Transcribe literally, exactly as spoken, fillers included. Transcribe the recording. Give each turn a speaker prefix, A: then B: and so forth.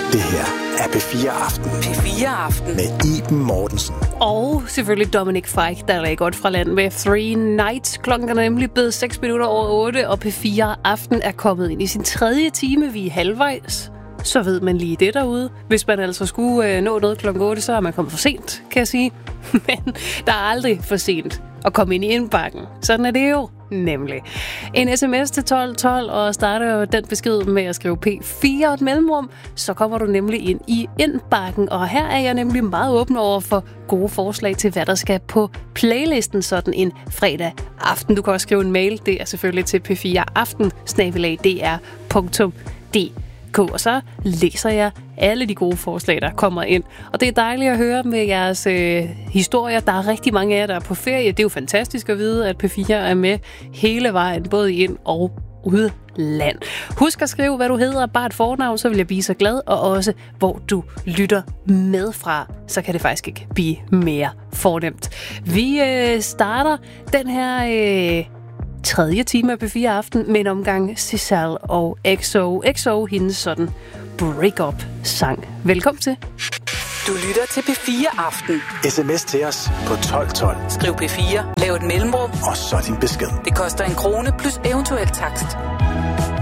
A: Det her er P fire Aften.
B: P fire Aften.
A: Med Iben Mortensen.
C: Og selvfølgelig Dominic Fike, der lagde godt fra land med Three Nights. Klokken er nemlig blevet seks minutter over otte, og P fire Aften er kommet ind i sin tredje time. Vi er halvvejs. Så ved man lige det derude. Hvis man altså skulle øh, nå noget klokken otte, så er man kommet for sent, kan jeg sige. Men der er aldrig for sent at komme ind i indbakken. Sådan er det jo nemlig. En sms til tolv tolv, og starter den besked med at skrive P fire og et mellemrum, så kommer du nemlig ind i indbakken. Og her er jeg nemlig meget åben over for gode forslag til, hvad der skal på playlisten sådan en fredag aften. Du kan også skrive en mail. Det er selvfølgelig til p fire aften snabel-a d r punktum d k. Og så læser jeg alle de gode forslag, der kommer ind. Og det er dejligt at høre med jeres øh, historier. Der er rigtig mange af jer, der er på ferie. Det er jo fantastisk at vide, at P fire er med hele vejen, både ind og udland. Husk at skrive, hvad du hedder, bare et fornavn, så vil jeg blive så glad, og også hvor du lytter med fra. Så kan det faktisk ikke blive mere fornemt. Vi øh, starter den her øh, tredje time af P fire Aften med en omgang Cézanne og X O. X O, hendes sådan break-up-sang. Velkommen til.
B: Du lytter til P fire Aften.
A: S M S til os på tolv tolv.
B: Skriv P fire, lav et mellemrum,
A: Og så din besked.
B: det koster en krone plus eventuel takst.